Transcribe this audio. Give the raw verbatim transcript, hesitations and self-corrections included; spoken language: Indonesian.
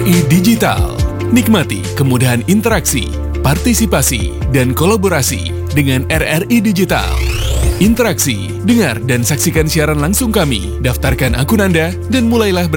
I Digital. Nikmati kemudahan interaksi, partisipasi, dan kolaborasi dengan R R I Digital. Interaksi, dengar dan saksikan siaran langsung kami, daftarkan akun Anda, dan mulailah